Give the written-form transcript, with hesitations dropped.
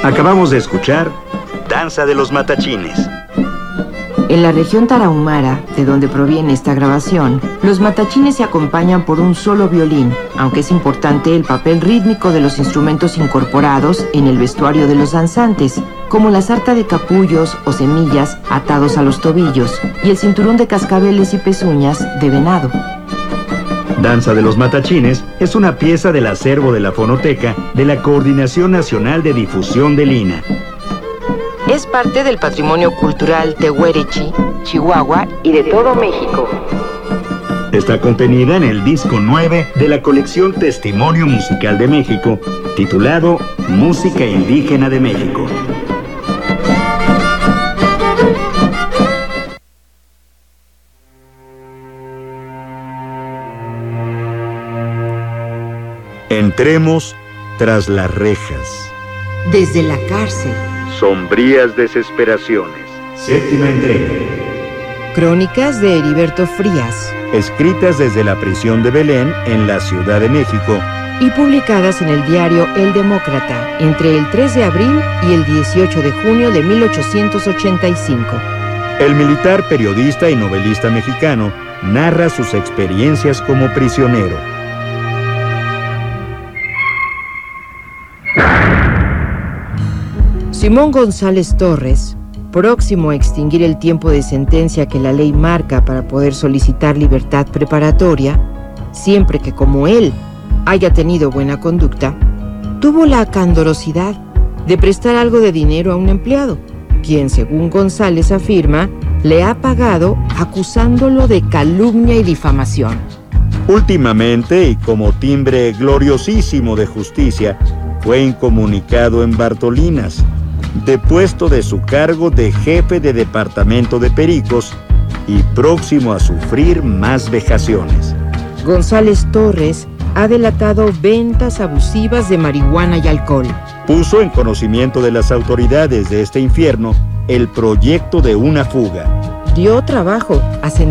Acabamos de escuchar Danza de los Matachines. En la región tarahumara, de donde proviene esta grabación, los matachines se acompañan por un solo violín, aunque es importante el papel rítmico de los instrumentos incorporados en el vestuario de los danzantes, como la sarta de capullos o semillas atados a los tobillos y el cinturón de cascabeles y pezuñas de venado. Danza de los Matachines es una pieza del acervo de la fonoteca de la Coordinación Nacional de Difusión del INAH. Es parte del patrimonio cultural tehuerechi, Chihuahua y de todo México. Está contenida en el disco 9 de la colección Testimonio Musical de México, titulado Música Indígena de México. Entremos tras las rejas. Desde la cárcel. Sombrías desesperaciones. Séptima entrega. Crónicas de Heriberto Frías. Escritas desde la prisión de Belén en la Ciudad de México. Y publicadas en el diario El Demócrata entre el 3 de abril y el 18 de junio de 1885. El militar, periodista y novelista mexicano narra sus experiencias como prisionero. Simón González Torres, próximo a extinguir el tiempo de sentencia que la ley marca para poder solicitar libertad preparatoria, siempre que como él haya tenido buena conducta, tuvo la candorosidad de prestar algo de dinero a un empleado, quien, según González afirma, le ha pagado acusándolo de calumnia y difamación. Últimamente, y como timbre gloriosísimo de justicia, fue incomunicado en Bartolinas, depuesto de su cargo de jefe de departamento de pericos y próximo a sufrir más vejaciones. González Torres ha delatado ventas abusivas de marihuana y alcohol. Puso en conocimiento de las autoridades de este infierno el proyecto de una fuga. Dio trabajo a